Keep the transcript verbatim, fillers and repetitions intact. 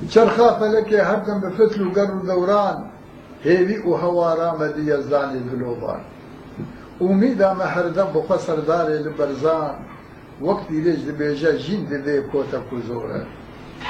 چرخا فەلەکێ هەردەم بە فتل و گەڕ و دەوران هێوی و هەوارامەدی یەزدانی دلۆبان ئومیدامە هەردەم بخوا سەردارێ لە بەرزان وەک دیرێژ دەبێژە ژین دەدێ کۆتە کوزۆرە